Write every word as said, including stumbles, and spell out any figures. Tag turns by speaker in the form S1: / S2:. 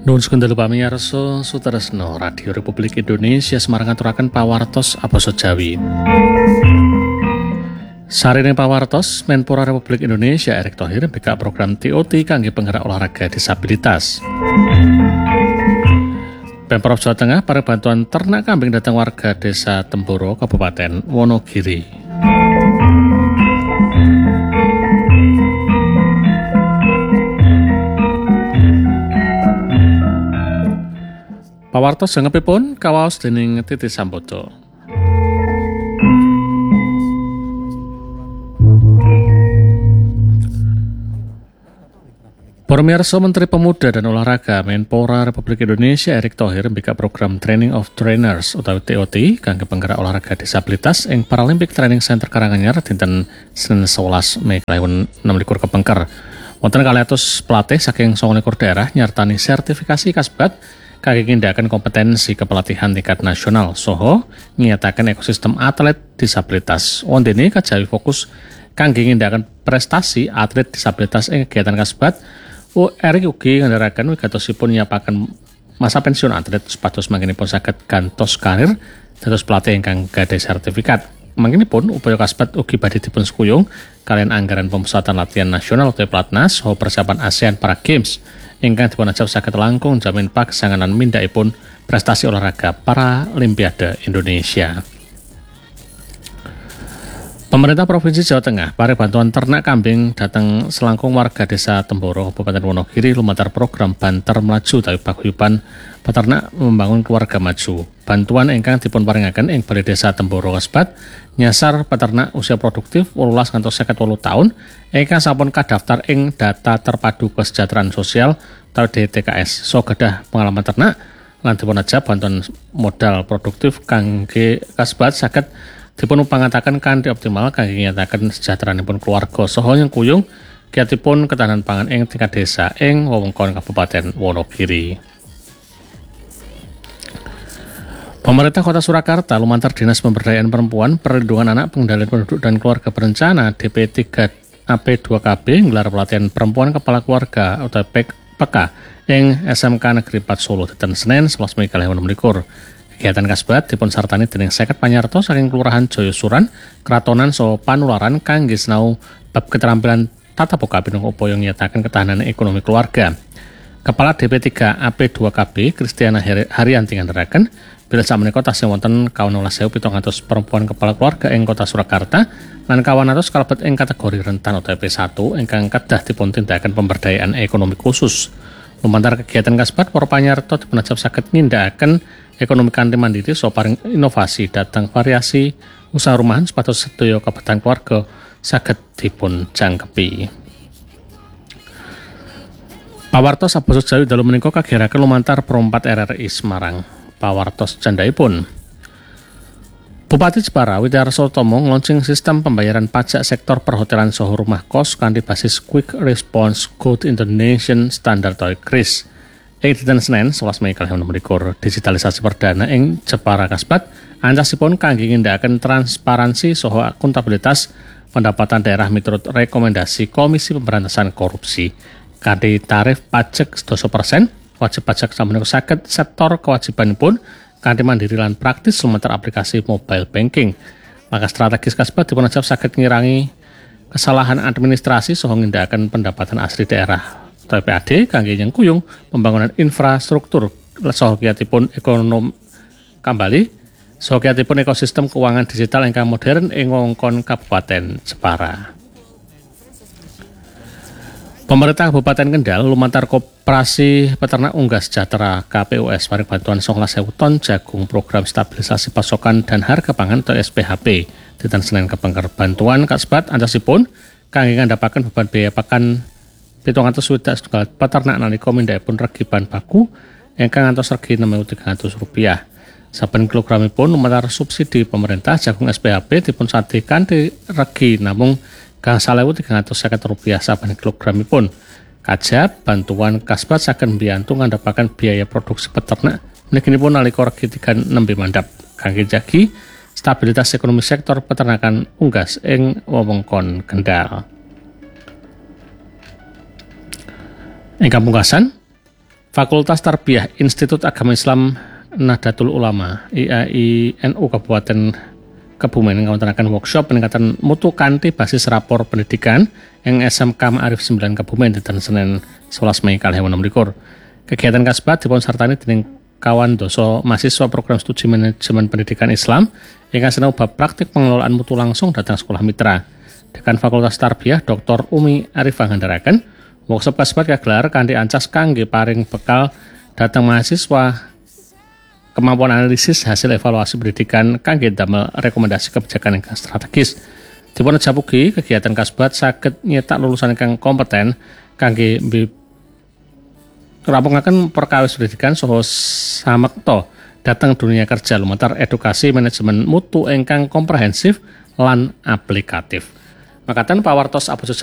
S1: Nuhun sekendalu pamirsa sutresna Radio Republik Indonesia Semarang ngaturaken pawartos abasa Jawi. Sarene pawartos Menpora Republik Indonesia Erick Thohir mbikak program T O T kangge penggerak olahraga disabilitas. Pemprov Jawa Tengah para bantuan ternak kambing datang warga Desa Temboro Kabupaten Wonogiri. Pawartos sangebipun kawaos dening Titi Sambodo. Pamirsa Menteri Pemuda dan Olahraga Menpora Republik Indonesia Erick Thohir mbikak program Training of Trainers utawi T O T kangge penggerak olahraga disabilitas ing Paralympic Training Center Karanganyar dinten Senin sewelas Mei kalih enem likur kepengker. Wonten kalih atus pelatih saking sanga likur daerah nyartani sertifikasi kasbat kangge nindakaken kompetensi kepelatihan tingkat nasional soho nyatakan ekosistem atlet disabilitas. Wondene kajawi fokus kangge nindakaken prestasi atlet disabilitas ing kegiatan kasbat. U Erick ugi ngandharaken wigatosipun nyiapaken masa pensiun atlet supados mangkenipun saged gantos karir dados pelatih ingkang gadhah sertifikat. Mangkenipun upaya kasbat ugi badhe dipun sekuyung kalian anggaran pemusatan latihan nasional atau Platnas saha persiapan ASEAN Para Games ingkang dipunajab saged langkung jamin paksanganan mindhakipun prestasi olahraga Paralimpiade Indonesia. Pemerintah Provinsi Jawa Tengah pare bantuan ternak kambing datang selangkung warga Desa Temboro Kabupaten Wonogiri lumantar program Banter Maju utawi paguyuban peternak membangun keluarga maju. Bantuan ingkang dipun paringaken ing Balai Desa Temboro kasebut nyasar peternak usia produktif wolulas ngantos seket wolu taun ingkang sampun kadaftar ing Data Terpadu Kesejahteraan Sosial atau D T K S. So gadah pengalaman ternak lan dipun ajab bantuan modal produktif kangge kasebut saged dipun pangataken kanthi optimal kangge nyataken sejahteraanipun keluarga saha nyengkuyung kiyatipun ketahanan pangan ing tingkat desa ing wewengkon Kabupaten Wonogiri. Pemerintah Kota Surakarta lumantar Dinas Pemberdayaan Perempuan, Perlindungan Anak, Pengendalian Penduduk dan Keluarga Berencana D P tiga A P dua K B nggelar pelatihan perempuan kepala keluarga atau P K ing S M K Negeri empat Solo dinten Senin sebelas Mei kalih enem likur. Kegiatan kasbat dipun sartani dening seket panyarto saking Kelurahan Jayasuran, Kratonan saha Panularan kangge sinau bab keterampilan tata boga pinung upaya nyataken ketahanan ekonomi keluarga. Kepala D P tiga A P dua K B Kristiana Haryanti ngandharaken bila sakmenika tasih wonten kawan welas ewu pitung atus perempuan kepala keluarga ing Kota Surakarta lan kawan atus kalebet ing kategori rentan atau P satu ingkang kedah dipun tindakaken pemberdayaan ekonomi khusus. Lumantar kegiatan kasbat para panyarto dipunajab saged nindakaken ekonomi kanthi mandiri so paring inovasi datang variasi usaha rumahan supados sedaya kabetan keluarga saged dipun jangkepi. Pawartos abasa Jawi dalu menika kagiraken lumantar Perompat R R I Semarang. Pawartos candhaipun. Bupati Jepara Widarso Tomo launching sistem pembayaran pajak sektor perhotelan saha rumah kos kanthi basis Quick Response Good Indonesian Standard atau K R I S. Ing dinten Senin sebelas Mei kalih enem likur digitalisasi perdana ing Jepara kasbat ancasipun kangge nindakaken transparansi saha akuntabilitas pendapatan daerah miturut rekomendasi Komisi Pemberantasan Korupsi. Kanthi tarif pajak sedasa persen, wajib pajak sampun saged sektor kewajibanipun kanthi mandiri lan praktis lumantar aplikasi mobile banking. Maka strategis kasbat dipunajab saged ngirangi kesalahan administrasi saha nindakaken pendapatan asli daerah T P A D kangge nyengkuyung pembangunan infrastruktur saha kiyatipun ekonomi kembali saha kiyatipun ekosistem keuangan digital ingkang modern ing wewengkon Kabupaten Jepara. Pemerintah Kabupaten Kendal lumantar Koperasi Peternak Unggas Sejahtera K P U S paring bantuan songolas ewu ton jagung program stabilisasi pasokan dan harga pangan atau S P H P dinten Senin kepengker. Bantuan kasbat ancasipun kangge ngandhapaken beban biaya pakan pitung atus swidak setunggal peternak nalika mindhakipun regi bahan baku ingkang ngantos regi enam ewu tigang atus rupiah. Saben kilogramipun lumantar subsidi pemerintah jagung S P H P dipun sade kanthi regi namung gangsal ewu tigang atus seket rupiah saben kilogramipun. Kajab bantuan kasbat saged mbiyantu ngandhapaken biaya produksi peternak mliginipun nalika regi tiga nembe mandhap kangge njagi stabilitas ekonomi sektor peternakan unggas ing wewengkon Kendal. Ingkang pungkasan Fakultas Tarbiyah Institut Agama Islam Nahdlatul Ulama I A I N U Kabupaten Kebumen ngawontenaken workshop peningkatan mutu kanthi basis rapor pendidikan ing S M K Ma'arif sembilan Kebumen dinten Senin sewelas Mei kalih ewu enem likur. Kegiatan kasebut dipun sartani dening kawan doso mahasiswa program studi manajemen pendidikan Islam ingkang sinau bab praktik pengelolaan mutu langsung datang sekolah mitra. Dekan Fakultas Tarbiyah Doktor Umi Arifah ngandharaken workshop kasebut kagelar kanthi ancas kangge paring bekal dhateng mahasiswa kemampuan analisis hasil evaluasi pendidikan kangge damel rekomendasi kebijakan ingkang strategis. Dipun japugi kegiatan kasebut saged nyetak lulusan ingkang kompeten kangge ngrampungaken perkawis pendidikan saha samekta dhateng dunia kerja lumantar edukasi manajemen mutu ingkang komprehensif lan aplikatif. Makaten pawartos Abus